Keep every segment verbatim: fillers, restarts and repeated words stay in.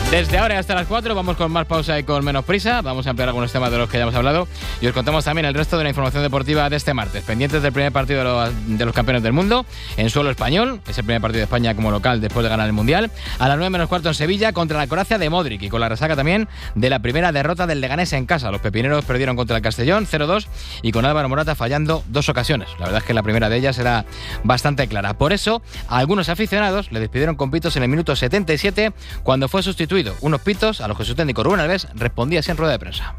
Desde ahora hasta las cuatro vamos con más pausa y con menos prisa. Vamos a ampliar algunos temas de los que ya hemos hablado y os contamos también el resto de la información deportiva de este martes. Pendientes del primer partido de los, de los campeones del mundo en suelo español. Es el primer partido de España como local después de ganar el Mundial. A las nueve menos cuarto en Sevilla contra la Croacia de Modric y con la resaca también de la primera derrota del Leganés en casa. Los pepineros perdieron contra el Castellón cero dos y con Álvaro Morata fallando dos ocasiones. La verdad es que la primera de ellas era bastante clara. Por eso, a algunos aficionados le despidieron con pitos en el minuto setenta y siete cuando fue sustituido. Unos pitos a los que su técnico Rubén Alves respondía así en rueda de prensa.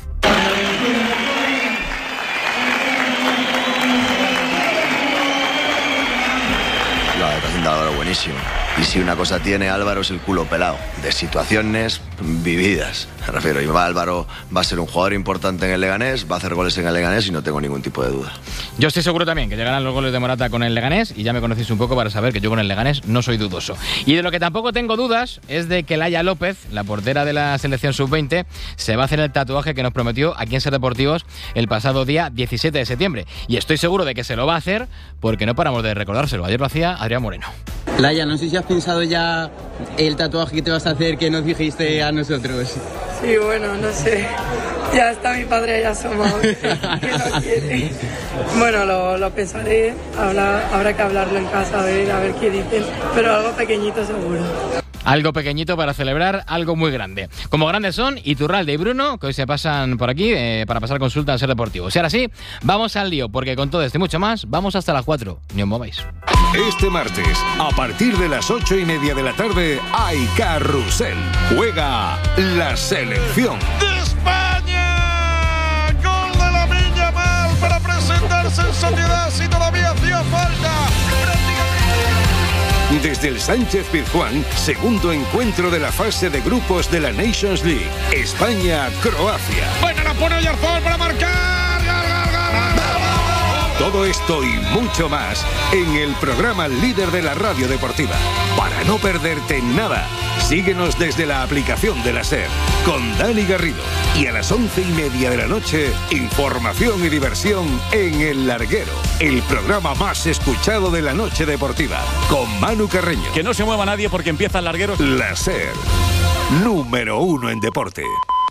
La declaración de Álvaro buenísimo. Y si una cosa tiene Álvaro es el culo pelado, de situaciones vividas. Me refiero, y va Álvaro va a ser un jugador importante en el Leganés, va a hacer goles en el Leganés y no tengo ningún tipo de duda. Yo estoy seguro también que llegarán los goles de Morata con el Leganés y ya me conocéis un poco para saber que yo con el Leganés no soy dudoso. Y de lo que tampoco tengo dudas es de que Laia López, la portera de la selección sub veinte, se va a hacer el tatuaje que nos prometió aquí en Ser Deportivos el pasado día diecisiete de septiembre. Y estoy seguro de que se lo va a hacer porque no paramos de recordárselo. Ayer lo hacía Adrián Moreno. Laia, no sé si has pensado ya el tatuaje que te vas a hacer que nos dijiste a nosotros. Sí, bueno, no sé. Ya está mi padre ya asomado que no quiere. Bueno, lo, lo pensaré. Habrá, habrá que hablarlo en casa, a ver, a ver qué dicen. Pero algo pequeñito seguro. Algo pequeñito para celebrar algo muy grande. Como grandes son Iturralde y Bruno, que hoy se pasan por aquí eh, para pasar consulta en Ser Deportivos. Y ahora sí, vamos al lío, porque con todo esto y mucho más, vamos hasta las cuatro. Ni os mováis. Este martes, a partir de las ocho y media de la tarde, hay Carrusel. Juega la selección de España. Gol de Lamine Yamal para presentarse en sociedad si todavía hacía falta. Desde el Sánchez Pizjuán, segundo encuentro de la fase de grupos de la Nations League. España-Croacia. Bueno, la pone Oyarzabal para marcar. ¡Gol, gol, gol, gol! Todo esto y mucho más en el programa líder de la radio deportiva. Para no perderte nada, síguenos desde la aplicación de la SER con Dani Garrido. Y a las once y media de la noche, información y diversión en El Larguero, el programa más escuchado de la noche deportiva, con Manu Carreño. Que no se mueva nadie porque empieza El Larguero. La SER, número uno en deporte.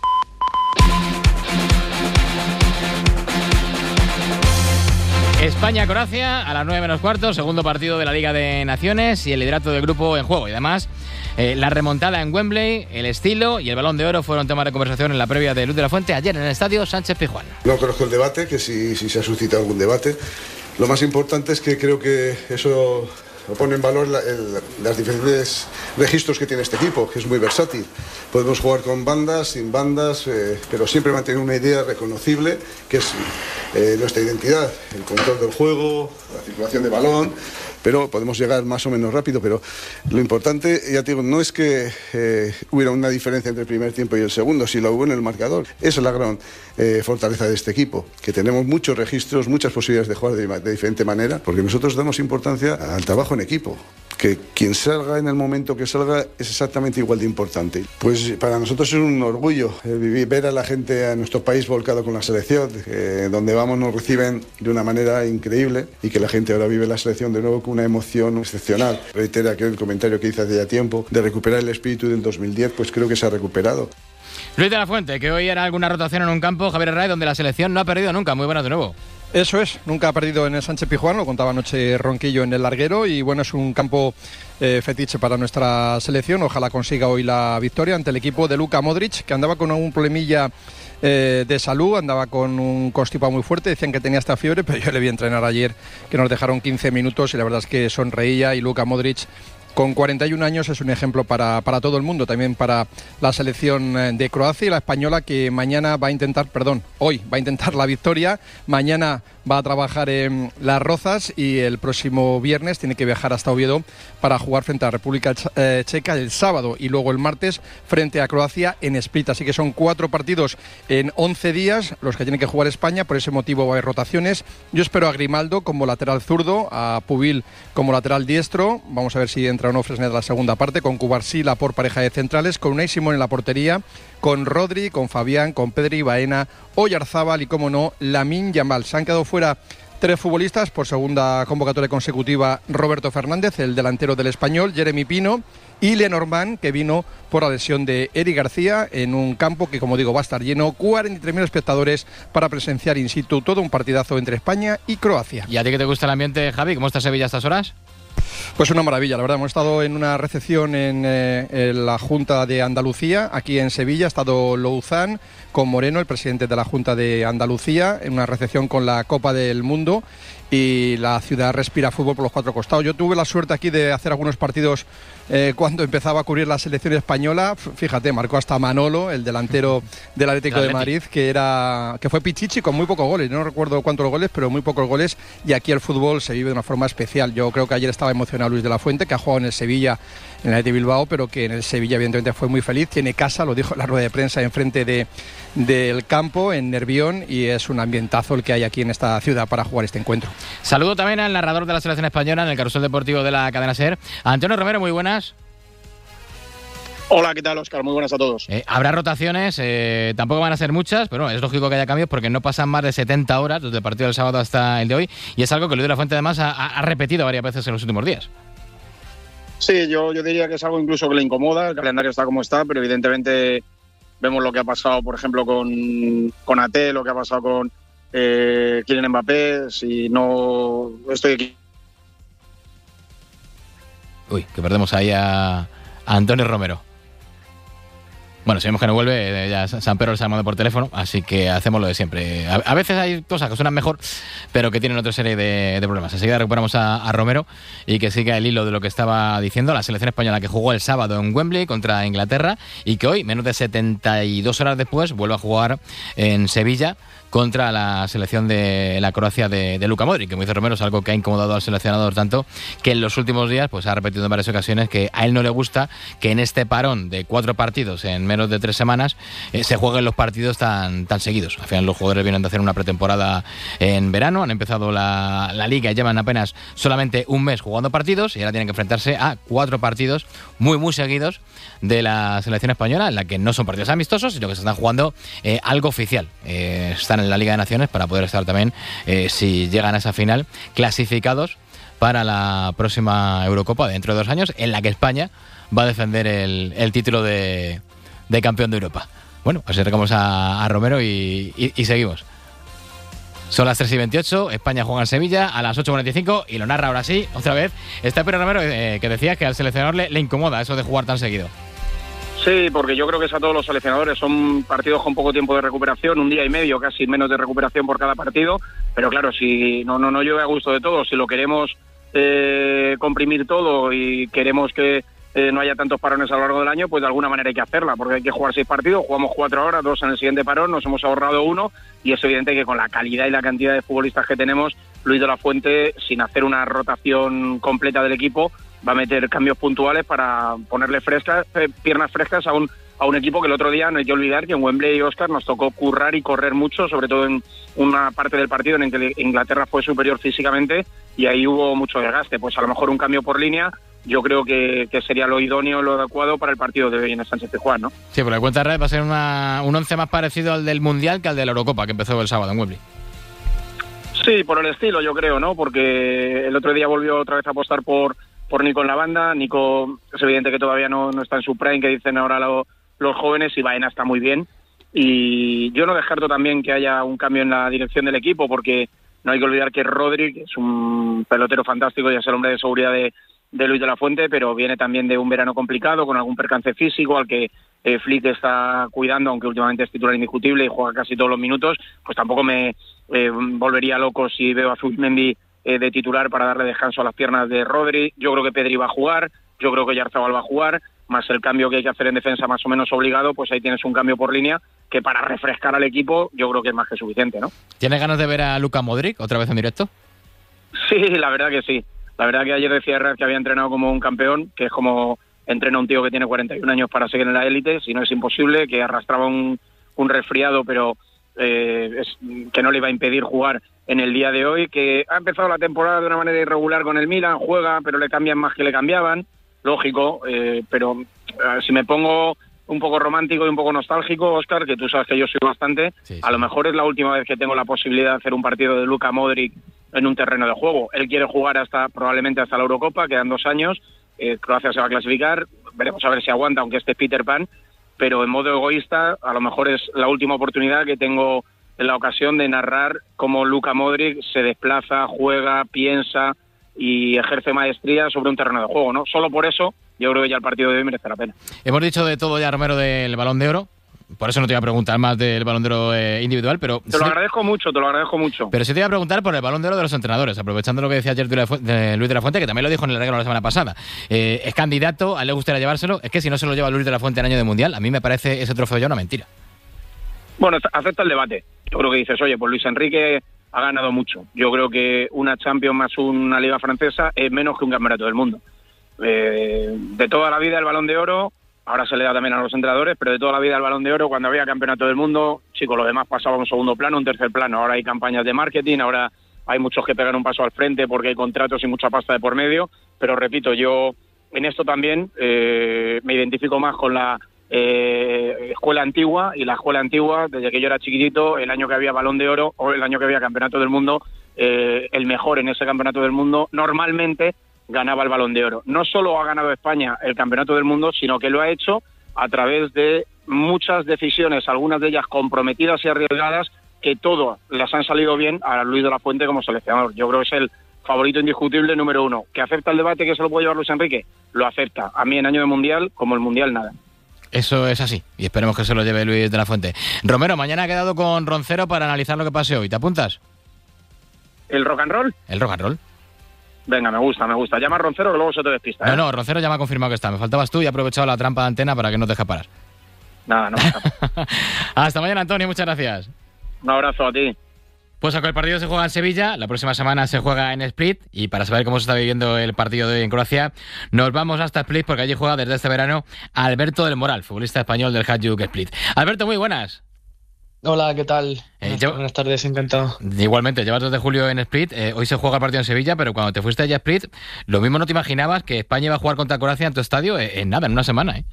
España-Croacia a las nueve menos cuarto, segundo partido de la Liga de Naciones y el liderato del grupo en juego. Y además, eh, la remontada en Wembley, el estilo y el Balón de Oro fueron tema de conversación en la previa de Luz de la Fuente ayer en el estadio Sánchez Pizjuán. No conozco el debate, que si, si se ha suscitado algún debate. Lo más importante es que creo que eso pone en valor la, el, los diferentes registros que tiene este equipo, que es muy versátil. Podemos jugar con bandas, sin bandas, eh, pero siempre mantener una idea reconocible, que es eh, nuestra identidad, el control del juego, la circulación de balón, pero podemos llegar más o menos rápido. Pero lo importante, ya te digo, no es que eh, hubiera una diferencia entre el primer tiempo y el segundo, si lo hubo en el marcador. Esa es la gran eh, fortaleza de este equipo, que tenemos muchos registros, muchas posibilidades de jugar de, de diferente manera, porque nosotros damos importancia al trabajo en equipo, que quien salga en el momento que salga es exactamente igual de importante. Pues para nosotros es un orgullo eh, vivir, ver a la gente, a nuestro país volcado con la selección, eh, donde vamos nos reciben de una manera increíble y que la gente ahora vive la selección de nuevo con una emoción excepcional. Reitera aquel comentario que hice hace ya tiempo de recuperar el espíritu del dos mil diez, pues creo que se ha recuperado. Luis de la Fuente, que hoy era alguna rotación en un campo, Javier Herrera, donde la selección no ha perdido nunca. Muy buenas de nuevo. Eso es, nunca ha perdido en el Sánchez Pizjuán, lo contaba anoche Ronquillo en El Larguero, y bueno, es un campo eh, fetiche para nuestra selección. Ojalá consiga hoy la victoria ante el equipo de Luka Modric, que andaba con un problemilla eh, de salud, andaba con un constipado muy fuerte, decían que tenía hasta fiebre, pero yo le vi entrenar ayer, que nos dejaron quince minutos y la verdad es que sonreía. Y Luka Modric, con cuarenta y un años, es un ejemplo para, para todo el mundo, también para la selección de Croacia y la española, que mañana va a intentar, perdón, hoy va a intentar la victoria, mañana va a trabajar en Las Rozas y el próximo viernes tiene que viajar hasta Oviedo para jugar frente a la República Checa el sábado y luego el martes frente a Croacia en Split. Así que son cuatro partidos en once días los que tiene que jugar España, por ese motivo va a haber rotaciones. Yo espero a Grimaldo como lateral zurdo, a Pubil como lateral diestro, vamos a ver si entra o no Fresneda la segunda parte, con Cubarsí por pareja de centrales, con Unai Simón en la portería, con Rodri, con Fabián, con Pedri, Baena, Oyarzabal y, como no, Lamine Yamal. Se han quedado fuera tres futbolistas por segunda convocatoria consecutiva: Roberto Fernández, el delantero del Español, Jeremy Pino y Lenormand, que vino por la lesión de Eric García, en un campo que, como digo, va a estar lleno, cuarenta y tres mil espectadores para presenciar in situ todo un partidazo entre España y Croacia. ¿Y a ti que te gusta el ambiente, Javi? ¿Cómo está Sevilla a estas horas? Pues una maravilla, la verdad. Hemos estado en una recepción en, eh, en la Junta de Andalucía, aquí en Sevilla. Ha estado Louzán con Moreno, el presidente de la Junta de Andalucía, en una recepción con la Copa del Mundo, y la ciudad respira fútbol por los cuatro costados. Yo tuve la suerte aquí de hacer algunos partidos eh, cuando empezaba a cubrir la selección española. Fíjate, marcó hasta Manolo, el delantero del Atlético de Madrid, que era que fue pichichi con muy pocos goles. No recuerdo cuántos goles, pero muy pocos goles. Y aquí el fútbol se vive de una forma especial. Yo creo que ayer estaba emocionado Luis de la Fuente, que ha jugado en el Sevilla, en el Athletic Bilbao, pero que en el Sevilla evidentemente fue muy feliz. Tiene casa, lo dijo en la rueda de prensa, enfrente de, del campo, en Nervión, y es un ambientazo el que hay aquí en esta ciudad para jugar este encuentro. Saludo también al narrador de la selección española en el carrusel deportivo de la cadena SER, Antonio Romero. Muy buenas. Hola, ¿qué tal, Óscar? Muy buenas a todos. Eh, habrá rotaciones, eh, tampoco van a ser muchas, pero bueno, es lógico que haya cambios porque no pasan más de setenta horas desde el partido del sábado hasta el de hoy, y es algo que Luis de la Fuente además ha, ha repetido varias veces en los últimos días. Sí, yo, yo diría que es algo incluso que le incomoda. El calendario está como está, pero evidentemente vemos lo que ha pasado, por ejemplo, con, con A T, lo que ha pasado con eh, Kylian Mbappé. Si no estoy aquí. Uy, que perdemos ahí a, a Antonio Romero. Bueno, si vemos que no vuelve, ya San Pedro está llamando por teléfono, así que hacemos lo de siempre. A, a veces hay cosas que suenan mejor, pero que tienen otra serie de, de problemas. Enseguida recuperamos a, a Romero y que siga el hilo de lo que estaba diciendo. La selección española que jugó el sábado en Wembley contra Inglaterra y que hoy, menos de setenta y dos horas después, vuelve a jugar en Sevilla contra la selección de la Croacia de, de Luka Modric, que como dice Romero es algo que ha incomodado al seleccionador tanto que en los últimos días pues ha repetido en varias ocasiones que a él no le gusta que en este parón de cuatro partidos en menos de tres semanas eh, se jueguen los partidos tan, tan seguidos. Al final los jugadores vienen de hacer una pretemporada en verano, han empezado la, la liga y llevan apenas solamente un mes jugando partidos y ahora tienen que enfrentarse a cuatro partidos muy muy seguidos de la selección española, en la que no son partidos amistosos, sino que se están jugando eh, algo oficial. Eh, están en la Liga de Naciones para poder estar también, eh, si llegan a esa final, clasificados para la próxima Eurocopa dentro de dos años, en la que España va a defender el, el título de, de campeón de Europa. Bueno, acercamos a, a Romero y, y, y seguimos. Son las tres y veintiocho, España juega en Sevilla a las ocho y cuarenta y cinco y lo narra ahora sí, otra vez, está Pedro Romero, eh, que decía que al seleccionador le, le incomoda eso de jugar tan seguido. Sí, porque yo creo que es a todos los seleccionadores. Son partidos con poco tiempo de recuperación, un día y medio, casi menos de recuperación por cada partido. Pero claro, si no no no llueve a gusto de todos, si lo queremos eh, comprimir todo y queremos que eh, no haya tantos parones a lo largo del año, pues de alguna manera hay que hacerla, porque hay que jugar seis partidos, jugamos cuatro ahora, dos en el siguiente parón, nos hemos ahorrado uno, y es evidente que con la calidad y la cantidad de futbolistas que tenemos, Luis de la Fuente, sin hacer una rotación completa del equipo, va a meter cambios puntuales para ponerle frescas, eh, piernas frescas a un a un equipo que el otro día no hay que olvidar que en Wembley, Óscar, nos tocó currar y correr mucho, sobre todo en una parte del partido en el que Inglaterra fue superior físicamente y ahí hubo mucho desgaste. Pues a lo mejor un cambio por línea yo creo que, que sería lo idóneo, lo adecuado para el partido de hoy en el Sánchez Pizjuán, ¿no? Sí, por la cuenta red va a ser una, un once más parecido al del Mundial que al de la Eurocopa, que empezó el sábado en Wembley. Sí, por el estilo yo creo, ¿no? Porque el otro día volvió otra vez a apostar por por Nico en la banda. Nico es evidente que todavía no, no está en su prime, que dicen ahora lo, los jóvenes, y Baena está muy bien. Y yo no descarto también que haya un cambio en la dirección del equipo, porque no hay que olvidar que Rodri es un pelotero fantástico y es el hombre de seguridad de, de Luis de la Fuente, pero viene también de un verano complicado, con algún percance físico al que eh, Flick está cuidando, aunque últimamente es titular indiscutible y juega casi todos los minutos. Pues tampoco me eh, volvería loco si veo a Zubimendi eh, de titular para darle descanso a las piernas de Rodri. Yo creo que Pedri va a jugar, yo creo que Oyarzabal va a jugar, más el cambio que hay que hacer en defensa más o menos obligado, pues ahí tienes un cambio por línea que para refrescar al equipo yo creo que es más que suficiente, ¿no? ¿Tienes ganas de ver a Luka Modric otra vez en directo? Sí, la verdad que sí. La verdad que ayer decía Herrera que había entrenado como un campeón, que es como entrena un tío que tiene cuarenta y un años para seguir en la élite, si no es imposible, que arrastraba un, un resfriado, pero eh, es, que no le iba a impedir jugar en el día de hoy, que ha empezado la temporada de una manera irregular con el Milan, juega, pero le cambian más que le cambiaban, lógico, eh, pero eh, si me pongo un poco romántico y un poco nostálgico, Óscar, que tú sabes que yo soy bastante, sí, sí. A lo mejor es la última vez que tengo la posibilidad de hacer un partido de Luka Modric en un terreno de juego. Él quiere jugar hasta probablemente hasta la Eurocopa, quedan dos años, eh, Croacia se va a clasificar, veremos a ver si aguanta, aunque este es Peter Pan, pero en modo egoísta, a lo mejor es la última oportunidad que tengo en la ocasión de narrar cómo Luka Modric se desplaza, juega, piensa y ejerce maestría sobre un terreno de juego, ¿no? Solo por eso yo creo que ya el partido de hoy merece la pena. Hemos dicho de todo ya, Romero, del Balón de Oro. Por eso no te iba a preguntar más del Balón de Oro eh, individual, pero... Te lo agradezco mucho, te lo agradezco mucho. Pero sí te iba a preguntar por el Balón de Oro de los entrenadores, aprovechando lo que decía ayer Luis de la Fuente, que también lo dijo en el regalo la semana pasada. Eh, es candidato, a él le gustaría llevárselo. Es que si no se lo lleva Luis de la Fuente en año de Mundial, a mí me parece ese trofeo ya una mentira. Bueno, acepta el debate. Yo creo que dices, oye, pues Luis Enrique ha ganado mucho. Yo creo que una Champions más una Liga Francesa es menos que un Campeonato del Mundo. Eh, de toda la vida el Balón de Oro, ahora se le da también a los entrenadores, pero de toda la vida el Balón de Oro, cuando había Campeonato del Mundo, chicos, lo demás pasaba a un segundo plano, un tercer plano. Ahora hay campañas de marketing, ahora hay muchos que pegan un paso al frente porque hay contratos y mucha pasta de por medio, pero repito, yo en esto también eh, me identifico más con la Eh, escuela antigua, y la escuela antigua, desde que yo era chiquitito, el año que había Balón de Oro o el año que había Campeonato del Mundo, eh, el mejor en ese Campeonato del Mundo normalmente ganaba el Balón de Oro. No solo ha ganado España el Campeonato del Mundo, sino que lo ha hecho a través de muchas decisiones, algunas de ellas comprometidas y arriesgadas, que todas las han salido bien a Luis de la Fuente como seleccionador. Yo creo que es el favorito indiscutible número uno. ¿Que acepta el debate que se lo puede llevar Luis Enrique? Lo acepta. A mí en año de Mundial, como el Mundial, nada. Eso es así, y esperemos que se lo lleve Luis de la Fuente. Romero, mañana ha quedado con Roncero para analizar lo que pase hoy. ¿Te apuntas? ¿El rock and roll? El rock and roll. Venga, me gusta, me gusta. Llama a Roncero que luego se te despista, ¿eh? No, no, Roncero ya me ha confirmado que está. Me faltabas tú y he aprovechado la trampa de antena para que no te escaparas. Nada, no. Hasta mañana, Antonio, muchas gracias. Un abrazo a ti. Pues el partido se juega en Sevilla, la próxima semana se juega en Split, y para saber cómo se está viviendo el partido de hoy en Croacia, nos vamos hasta Split porque allí juega desde este verano Alberto del Moral, futbolista español del Hajduk Split. Alberto, muy buenas. Hola, ¿qué tal? Eh, buenas, buenas tardes, encantado. Igualmente, llevas desde julio en Split, eh, hoy se juega el partido en Sevilla, pero cuando te fuiste allá a Split, lo mismo no te imaginabas que España iba a jugar contra Croacia en tu estadio eh, en nada, en una semana, ¿eh?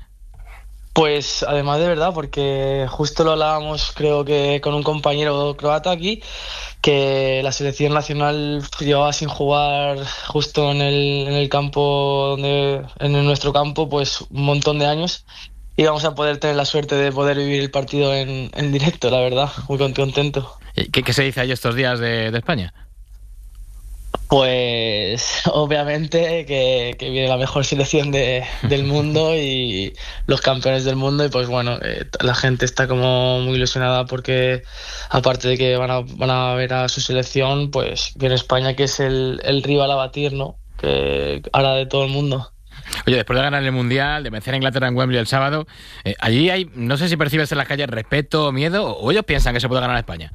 Pues además de verdad, porque justo lo hablábamos creo que con un compañero croata aquí, que la selección nacional llevaba sin jugar justo en el, en el campo, donde, en nuestro campo, pues un montón de años, y vamos a poder tener la suerte de poder vivir el partido en, en directo, la verdad, muy contento. ¿Qué, qué se dice ahí estos días de, de España? Pues obviamente que, que viene la mejor selección de, del mundo y los campeones del mundo, y pues bueno, eh, la gente está como muy ilusionada porque aparte de que van a, van a ver a su selección, pues viene España, que es el, el rival a batir, ¿no? Que ahora de todo el mundo. Oye, después de ganar el Mundial, de vencer a Inglaterra en Wembley el sábado, eh, allí hay, no sé si percibes en las calles respeto, miedo, o ellos piensan que se puede ganar a España.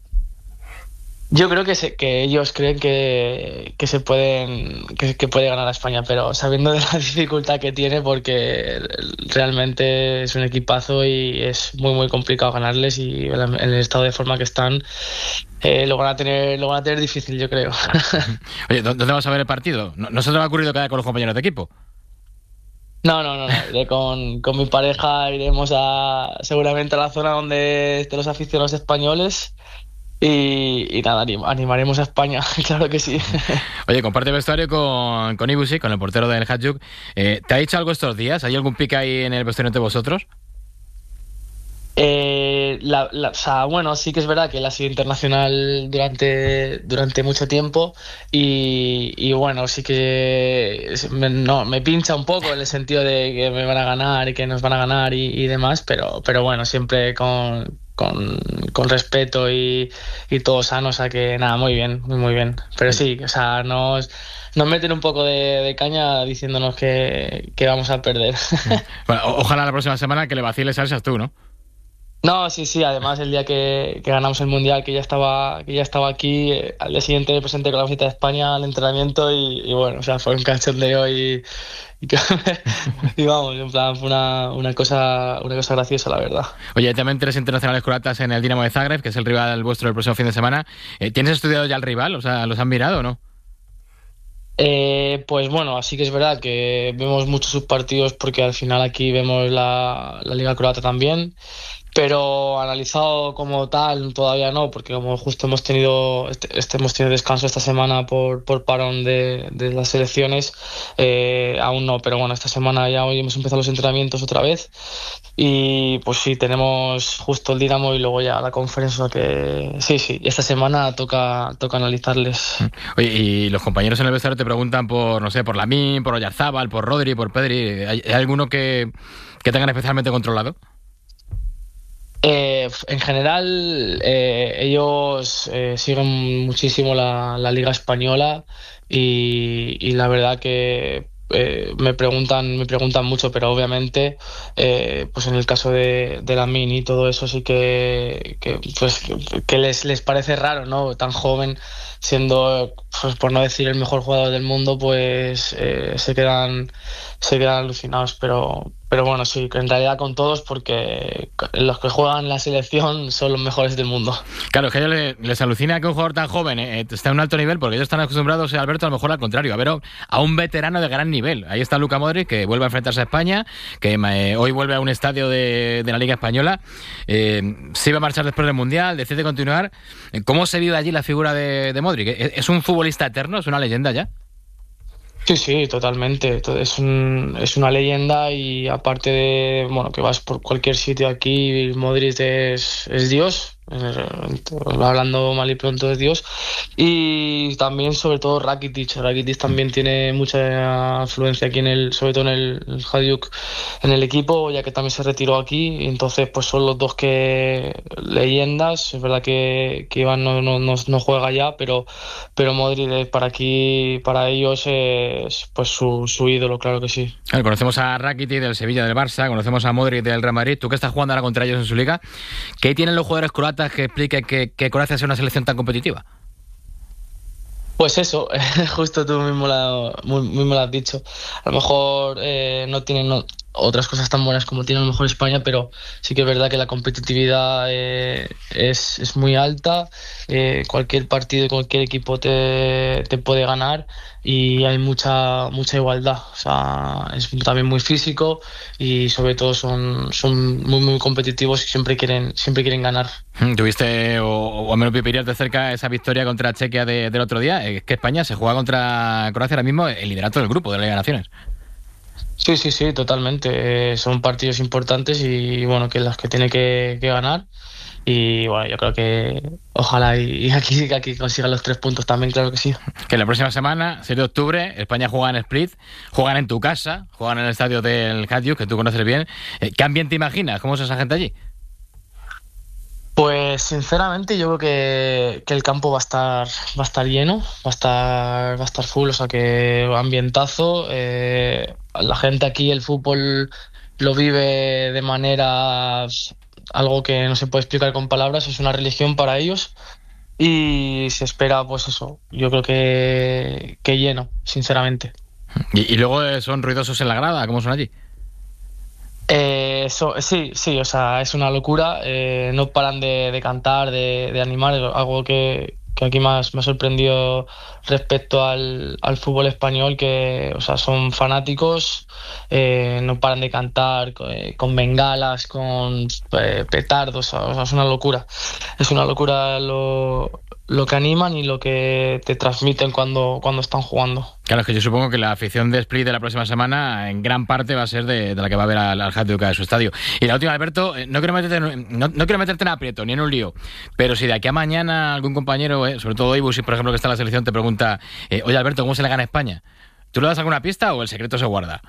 Yo creo que, se, que ellos creen que, que se pueden que, que puede ganar a España, pero sabiendo de la dificultad que tiene, porque realmente es un equipazo y es muy muy complicado ganarles, y en el estado de forma que están eh, lo van a tener lo van a tener difícil, yo creo. Oye, ¿dónde vas a ver el partido? ¿No, no se te va ocurrido quedar con los compañeros de equipo? No, no, no, no. Iré con, con mi pareja, iremos a seguramente a la zona donde estén los aficionados españoles. Y, y nada, anim, animaremos a España, claro que sí. Oye, comparte vestuario con, con Ibusi, con el portero del Hajduk. Eh, ¿Te ha dicho algo estos días? ¿Hay algún pique ahí en el vestuario entre vosotros? Eh, la, la, o sea, bueno, sí que es verdad que él ha sido internacional durante, durante mucho tiempo, y, y bueno, sí que me, no, me pincha un poco en el sentido de que me van a ganar y que nos van a ganar y, y demás, pero, pero bueno, siempre con... Con, con respeto y, y todo sano, o sea que nada, muy bien, muy muy bien. Pero sí, o sea, nos, nos meten un poco de, de caña diciéndonos que, que vamos a perder. Bueno, o, ojalá la próxima semana que le vaciles a esas tú, ¿no? No, sí, sí, además el día que, que ganamos el Mundial, que ya estaba que ya estaba aquí, eh, al día siguiente me presenté con la visita de España al entrenamiento y, y bueno, o sea, fue un cachondeo y, y, y vamos, en plan, fue una, una cosa una cosa graciosa, la verdad. Oye, también tres internacionales croatas en el Dinamo de Zagreb, que es el rival vuestro del próximo fin de semana. Eh, ¿Tienes estudiado ya el rival? O sea, ¿los han mirado o no? Eh, pues bueno, así que es verdad que vemos muchos sus partidos porque al final aquí vemos la, la Liga Croata también. pero analizado como tal todavía no, porque como justo hemos tenido este, este hemos tenido descanso esta semana por, por parón de, de las selecciones, eh, aún no, pero bueno, esta semana ya hoy hemos empezado los entrenamientos otra vez y pues sí, tenemos justo el Dinamo y luego ya la conferencia que sí, sí, esta semana toca, toca analizarles. Oye, y los compañeros en el vestuario te preguntan por, no sé, por Lamine, por Oyarzábal, por Rodri, por Pedri, ¿hay, hay alguno que, que tengan especialmente controlado? Eh, en general, eh, ellos eh, siguen muchísimo la, la Liga Española y, y la verdad que eh, me preguntan me preguntan mucho, pero obviamente eh, pues en el caso de, de Lamine y todo eso sí que, que pues que les, les parece raro, ¿no? Tan joven, siendo, pues, por no decir el mejor jugador del mundo, pues eh, se quedan se quedan alucinados, pero pero bueno, sí, en realidad con todos, porque los que juegan en la selección son los mejores del mundo. Claro, es que a ellos les, les alucina que un jugador tan joven eh, esté a un alto nivel, porque ellos están acostumbrados, Alberto, a lo mejor al contrario, a ver a un veterano de gran nivel. Ahí está Luka Modric, que vuelve a enfrentarse a España, que eh, hoy vuelve a un estadio de, de la Liga Española, eh, se iba a marchar después del Mundial, decide continuar. ¿Cómo se vive allí la figura de, de Modric? ¿Es, es un futbolista eterno? ¿Es una leyenda ya? Sí, sí, totalmente. Es, un, es una leyenda y aparte de, bueno, que vas por cualquier sitio aquí, Modric es, es Dios. Hablando mal y pronto es Dios. Y también sobre todo Rakitic Rakitic también tiene mucha influencia aquí en el, sobre todo en el Hajduk, en el equipo, ya que también se retiró aquí, y entonces pues son los dos que leyendas. Es verdad que, que Iván no, no, no, no juega ya, pero, pero Modric para aquí, para ellos es pues su, su ídolo, claro que sí. Claro, conocemos a Rakitic del Sevilla, del Barça, conocemos a Modric del Real Madrid. Tú que estás jugando ahora contra ellos en su liga, ¿qué tienen los jugadores croatas que explique que, que Croacia sea una selección tan competitiva? Pues eso, justo tú mismo, la, mismo lo has dicho. A lo mejor eh, no tienen no, otras cosas tan buenas como tiene a lo mejor España, pero sí que es verdad que la competitividad eh, es, es muy alta. Eh, cualquier partido, cualquier equipo te, te puede ganar y hay mucha mucha igualdad. O sea, es también muy físico y sobre todo son, son muy muy competitivos y siempre quieren siempre quieren ganar. ¿Tuviste o, o al menos vivirías de cerca esa victoria contra Chequia de, del otro día? Es que España se juega contra Croacia ahora mismo el liderato del grupo de la Liga de Naciones. Sí, sí, sí, totalmente. Eh, son partidos importantes y bueno, que los que tiene que, que ganar. Y bueno, yo creo que ojalá y, y aquí, aquí consigan los tres puntos también, claro que sí. Que la próxima semana, seis de octubre, España juega en Split, juegan en tu casa, juegan en el estadio del Hajduk, que tú conoces bien. ¿Qué ambiente imaginas? ¿Cómo es esa gente allí? Pues sinceramente yo creo que, que el campo va a estar va a estar lleno, va a estar va a estar full, o sea que ambientazo. Eh, la gente aquí el fútbol lo vive de manera algo que no se puede explicar con palabras, es una religión para ellos y se espera pues eso, yo creo que, que lleno, sinceramente. ¿Y, y luego son ruidosos en la grada? ¿Cómo son allí? Eh, so, sí, sí, o sea, es una locura, eh, no paran de, de cantar, de, de animar, algo que, que aquí más me ha sorprendido respecto al, al fútbol español, que o sea, son fanáticos, eh, no paran de cantar eh, con bengalas, con eh, petardos, o sea, es una locura, es una locura lo, lo que animan y lo que te transmiten cuando, cuando están jugando. Claro, es que yo supongo que la afición de Split de la próxima semana en gran parte va a ser de, de la que va a ver al, al Hajduk de su estadio. Y la última, Alberto, no quiero meterte en, no, no quiero meterte en aprieto ni en un lío, pero si de aquí a mañana algún compañero, eh, sobre todo Ibus, por ejemplo, que está en la selección, te pregunta, eh, oye Alberto, ¿cómo se le gana a España? ¿Tú le das alguna pista o el secreto se guarda?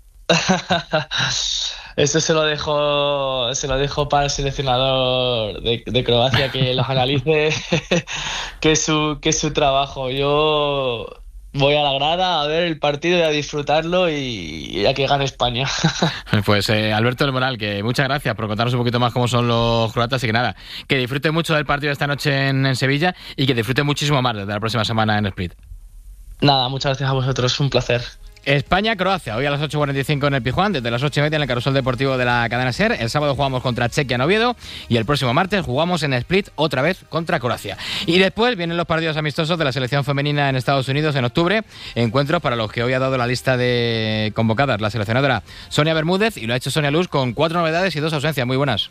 Eso se lo dejo se lo dejo para el seleccionador de, de Croacia, que los analice, que es su que es su trabajo. Yo voy a la grada a ver el partido y a disfrutarlo y, y a que gane España. Pues eh, Alberto del Moral, que muchas gracias por contarnos un poquito más cómo son los croatas y que nada, que disfrute mucho del partido de esta noche en, en Sevilla y que disfrute muchísimo más desde la próxima semana en Split. Nada, muchas gracias a vosotros, un placer. España-Croacia, hoy a las ocho cuarenta y cinco en el Pizjuán, desde las ocho y media en el Carrusel Deportivo de la cadena SER. El sábado jugamos contra Chequia en Oviedo y el próximo martes jugamos en Split otra vez contra Croacia. Y después vienen los partidos amistosos de la selección femenina en Estados Unidos en octubre, encuentros para los que hoy ha dado la lista de convocadas la seleccionadora Sonia Bermúdez, y lo ha hecho Sonia Luz con cuatro novedades y dos ausencias. Muy buenas.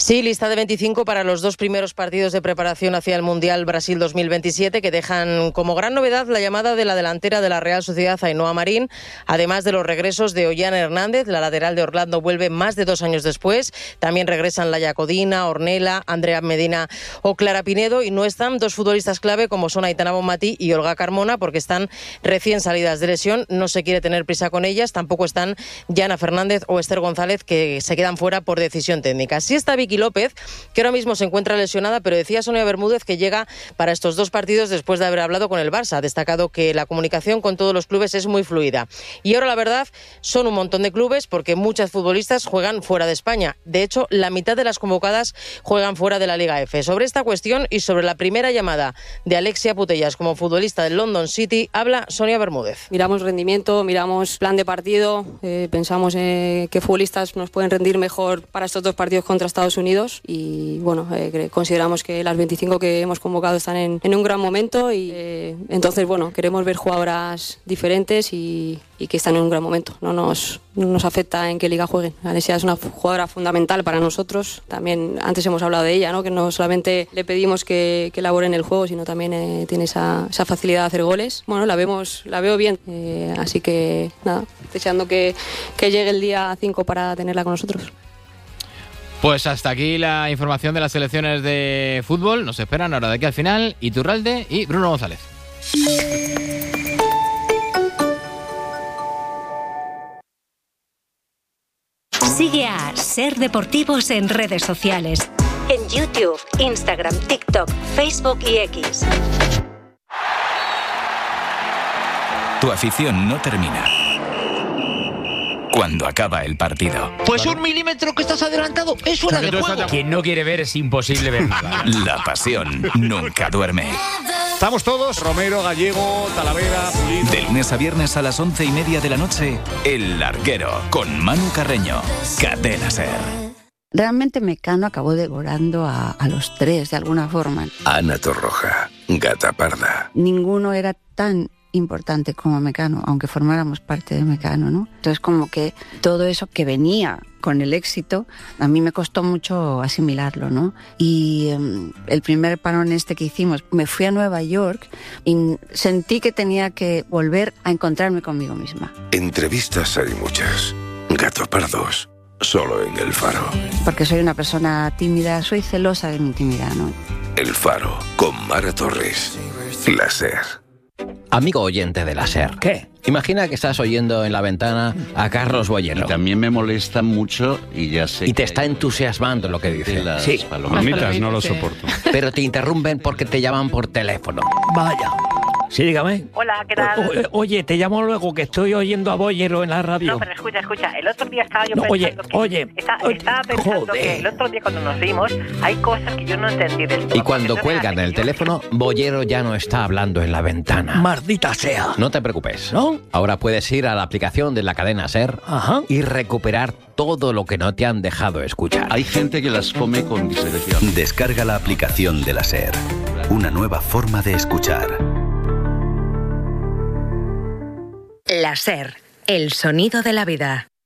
Sí, lista de veinticinco para los dos primeros partidos de preparación hacia el Mundial Brasil dos mil veintisiete, que dejan como gran novedad la llamada de la delantera de la Real Sociedad, Ainhoa Marín, además de los regresos de Ollán Hernández. La lateral de Orlando vuelve más de dos años después. También regresan Laia Codina, Ornella, Andrea Medina o Clara Pinedo, y no están dos futbolistas clave como son Aitana Bonmatí y Olga Carmona, porque están recién salidas de lesión. No se quiere tener prisa con ellas. Tampoco están Yana Fernández o Esther González, que se quedan fuera por decisión técnica. Sí está Vicky López, que ahora mismo se encuentra lesionada, pero decía Sonia Bermúdez que llega para estos dos partidos después de haber hablado con el Barça. Ha destacado que la comunicación con todos los clubes es muy fluida. Y ahora, la verdad, son un montón de clubes, porque muchas futbolistas juegan fuera de España. De hecho, la mitad de las convocadas juegan fuera de la Liga F. Sobre esta cuestión y sobre la primera llamada de Alexia Putellas como futbolista del London City, habla Sonia Bermúdez. Miramos rendimiento, miramos plan de partido, eh, pensamos eh, qué futbolistas nos pueden rendir mejor para estos dos partidos contra Estados Unidos. Y bueno, eh, consideramos que las veinticinco que hemos convocado están en, en un gran momento, y eh, entonces bueno, queremos ver jugadoras diferentes y, y que están en un gran momento. No nos, no nos afecta en qué liga jueguen. Alexia es una jugadora fundamental para nosotros. También antes hemos hablado de ella, ¿no? Que no solamente le pedimos que, que elabore en el juego, sino también eh, tiene esa, esa facilidad de hacer goles. Bueno, la vemos, la veo bien, eh, así que nada, deseando que, que llegue el día cinco para tenerla con nosotros. Pues hasta aquí la información de las selecciones de fútbol. Nos esperan ahora de aquí al final Iturralde y Bruno González. Sigue a Ser Deportivos en redes sociales. En YouTube, Instagram, TikTok, Facebook y X. Tu afición no termina cuando acaba el partido. Pues un milímetro que estás adelantado es fuera de juego. Quien no quiere ver es imposible ver nada. La pasión nunca duerme. Estamos todos, Romero, Gallego, Talavera, Pulido. De lunes a viernes a las once y media de la noche, El Larguero, con Manu Carreño, Cadena Ser. Realmente Mecano acabó devorando a, a los tres de alguna forma. Ana Torroja, Gata Parda. Ninguno era tan importante como Mecano, aunque formáramos parte de Mecano, ¿no? Entonces, como que todo eso que venía con el éxito, a mí me costó mucho asimilarlo, ¿no? Y um, el primer parón este que hicimos, me fui a Nueva York y sentí que tenía que volver a encontrarme conmigo misma. Entrevistas hay muchas. Gato Pardos, solo en El Faro. Porque soy una persona tímida, soy celosa de mi intimidad, ¿no? El Faro, con Mara Torres. La Ser. Amigo oyente de la SER. ¿Qué? Imagina que estás oyendo en la ventana a Carlos Boyero. Y también me molesta mucho y ya sé. Y te está entusiasmando lo que dice. Las sí. Palomitas no lo soporto. Pero te interrumpen porque te llaman por teléfono. Vaya. Sí, dígame. Hola, ¿qué tal? O, oye, te llamo luego, que estoy oyendo a Boyero en la radio. No, pero escucha, escucha. El otro día estaba yo no, pensando oye, que... Oye, está, oye. Estaba pensando Joder. que el otro día cuando nos vimos hay cosas que yo no entendí del todo. Y cuando cuelgan el teléfono, Boyero ya no está hablando en la ventana. Maldita sea. No te preocupes. ¿No? Ahora puedes ir a la aplicación de la cadena SER. Ajá. Y recuperar todo lo que no te han dejado escuchar. Hay gente que las come con discreción. Descarga la aplicación de la SER. Una nueva forma de escuchar. La SER, el sonido de la vida.